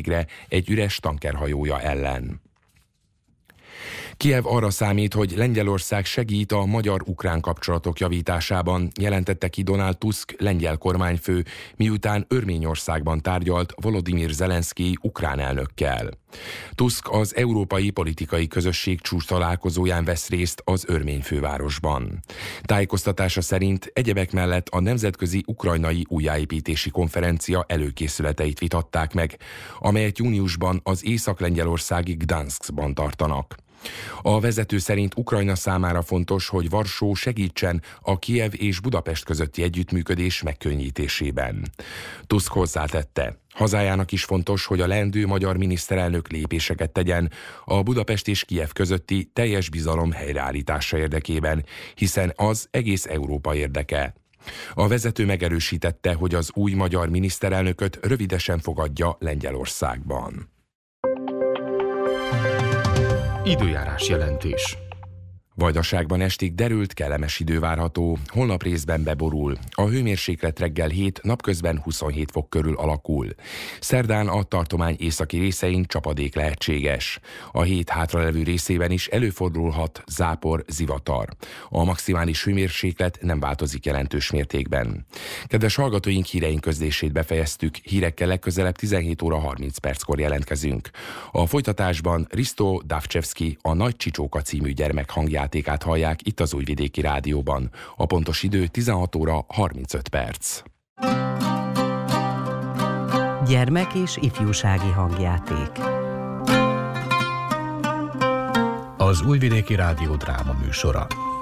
végre egy üres tankerhajója ellen. Kijev arra számít, hogy Lengyelország segít a magyar-ukrán kapcsolatok javításában, jelentette ki Donald Tusk, lengyel kormányfő, miután Örményországban tárgyalt Volodymyr Zelenszkij ukrán elnökkel. Tusk az Európai Politikai Közösség csúcstalálkozóján vesz részt az örmény fővárosban. Tájékoztatása szerint egyebek mellett a Nemzetközi Ukrajnai Újjáépítési Konferencia előkészületeit vitatták meg, amelyet júniusban az észak-lengyelországi Gdanskban tartanak. A vezető szerint Ukrajna számára fontos, hogy Varsó segítsen a Kijev és Budapest közötti együttműködés megkönnyítésében. Tusk hozzátette, hazájának is fontos, hogy a leendő magyar miniszterelnök lépéseket tegyen a Budapest és Kijev közötti teljes bizalom helyreállítása érdekében, hiszen az egész Európa érdeke. A vezető megerősítette, hogy az új magyar miniszterelnököt rövidesen fogadja Lengyelországban. Időjárás jelentés. Vajdaságban estig derült, kellemes idő várható, holnap részben beborul. A hőmérséklet reggel 7, napközben 27 fok körül alakul. Szerdán a tartomány északi részein csapadék lehetséges. A hét hátralevő részében is előfordulhat zápor, zivatar. A maximális hőmérséklet nem változik jelentős mértékben. Kedves hallgatóink, híreink közlését befejeztük, hírekkel legközelebb 17 óra 30 perckor jelentkezünk. A folytatásban Risto Davcsevszki, a Nagy Csicsóka című gyermek hangját hallják itt az Újvidéki Rádióban. A pontos idő 16 óra 35 perc. Gyermek és ifjúsági hangjáték. Az Újvidéki Rádió dráma műsora.